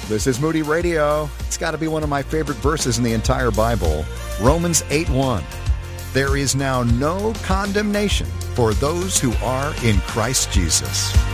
This is Moody Radio. It's got to be one of my favorite verses in the entire Bible. Romans 8:1. There is now no condemnation for those who are in Christ Jesus.